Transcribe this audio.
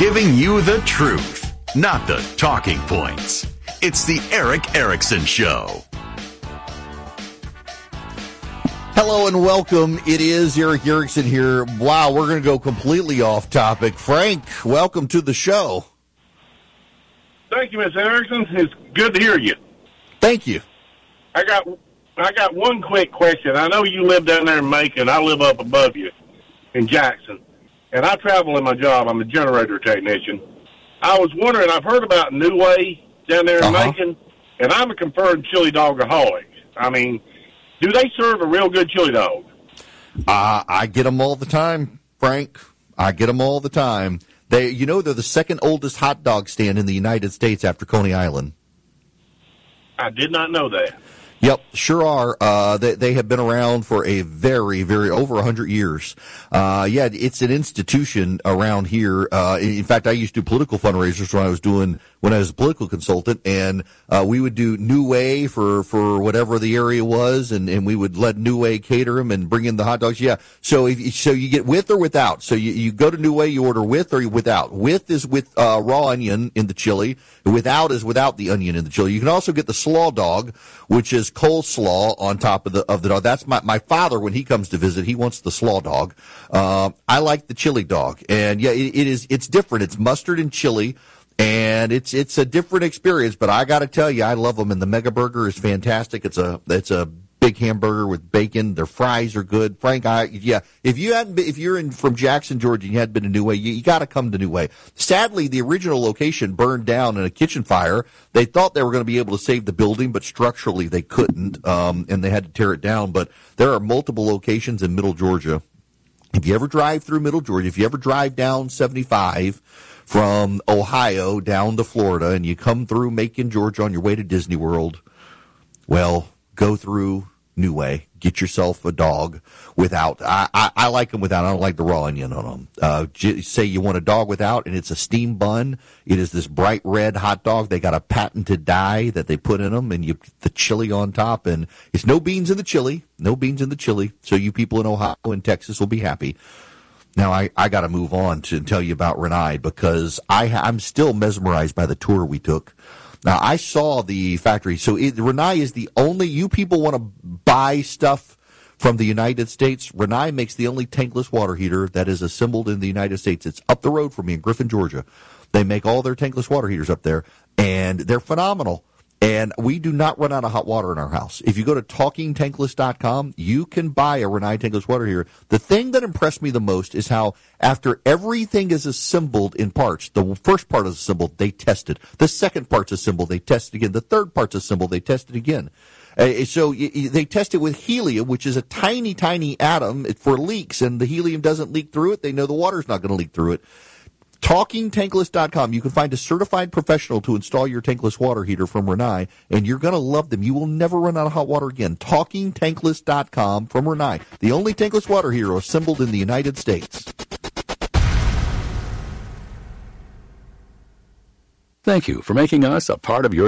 Giving you the truth, not the talking points. It's the Erick Erickson Show. Hello and welcome. It is Erick Erickson here. Wow, we're going to go completely off topic. Frank, welcome to the show. Thank you, Mr. Erickson. It's good to hear you. Thank you. I got one quick question. I know you live down there in Macon. I live up above you in Jackson. And I travel in my job. I'm a generator technician. I was wondering, I've heard about New Way down there in Macon, and I'm a confirmed chili dogaholic. I mean, do they serve a real good chili dog? I get them all the time, Frank. I get them all the time. They're the second oldest hot dog stand in the United States after Coney Island. I did not know that. Yep, sure are. They have been around for a very, very over 100 years. Yeah, it's an institution around here. In fact, I used to do political fundraisers when I was a political consultant, and we would do New Way for whatever the area was, and we would let New Way cater them and bring in the hot dogs. Yeah, so you get with or without. So you go to New Way, you order with or without. With is with raw onion in the chili. Without is without the onion in the chili. You can also get the slaw dog, which is coleslaw on top of the dog. That's my father, when he comes to visit, he wants the slaw dog. I like the chili dog, and yeah, it's different. It's mustard and chili. And it's a different experience, but I got to tell you, I love them. And the Mega Burger is fantastic. It's a big hamburger with bacon. Their fries are good. Frank, if you're from Jackson, Georgia, and you hadn't been to New Way, you got to come to New Way. Sadly, the original location burned down in a kitchen fire. They thought they were going to be able to save the building, but structurally they couldn't, and they had to tear it down. But there are multiple locations in Middle Georgia. If you ever drive through Middle Georgia, if you ever drive down 75 from Ohio down to Florida, and you come through Macon, Georgia on your way to Disney World, well, go through New Way. Get yourself a dog without. I like them without. I don't like the raw onion on them. Say you want a dog without, and it's a steam bun. It is this bright red hot dog. They got a patented dye that they put in them, and you put the chili on top, and it's no beans in the chili. No beans in the chili. So you people in Ohio and Texas will be happy. Now, I got to move on to tell you about Rinnai, because I'm still mesmerized by the tour we took. Now, I saw the factory. So Rinnai is the only, you people want to buy stuff from the United States. Rinnai makes the only tankless water heater that is assembled in the United States. It's up the road from me in Griffin, Georgia. They make all their tankless water heaters up there, and they're phenomenal. And we do not run out of hot water in our house. If you go to TalkingTankless.com, you can buy a Rinnai tankless water heater. The thing that impressed me the most is how after everything is assembled in parts, the first part is assembled, they test it. The second part's assembled, they test it again. The third part's assembled, they test it again. So they test it with helium, which is a tiny, tiny atom for leaks, and the helium doesn't leak through it. They know the water's not going to leak through it. TalkingTankless.com. You can find a certified professional to install your tankless water heater from Rinnai, and you're going to love them. You will never run out of hot water again. TalkingTankless.com from Rinnai, the only tankless water heater assembled in the United States. Thank you for making us a part of your